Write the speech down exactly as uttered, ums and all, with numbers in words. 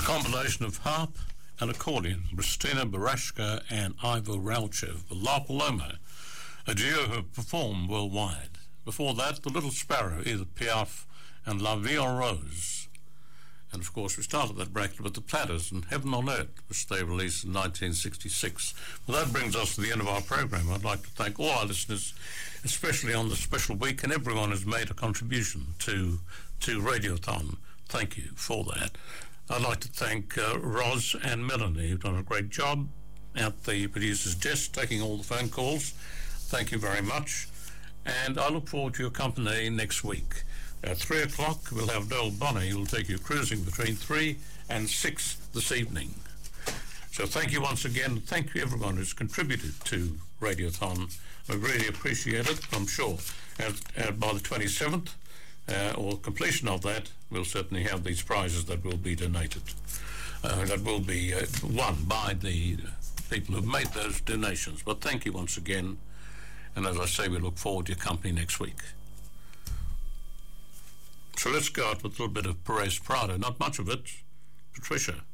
combination of harp and accordion, Kristina Barashka and Ivo Rauchev, La Paloma, a duo who have performed worldwide. Before that, The Little Sparrow, Edith Piaf and La Vie en Rose. And of course we started that bracket with the Platters and Heaven on Earth, which they released in nineteen sixty-six. Well, that brings us to the end of our program. I'd like to thank all our listeners, especially on this special week, and everyone who's made a contribution to to Radiothon. Thank you for that. I'd like to thank uh, Roz and Melanie, who've done a great job at the producer's desk, taking all the phone calls. Thank you very much. And I look forward to your company next week. At three o'clock, we'll have Noel Bonner. He'll take you cruising between three and six this evening. So thank you once again. Thank you everyone who's contributed to Radiothon. I really appreciate it. I'm sure at, at by the twenty-seventh, uh, or completion of that, we'll certainly have these prizes that will be donated. Uh, that will be uh, won by the people who've made those donations. But thank you once again. And as I say, we look forward to your company next week. So let's go out with a little bit of Perez Prado. Not much of it. Patricia.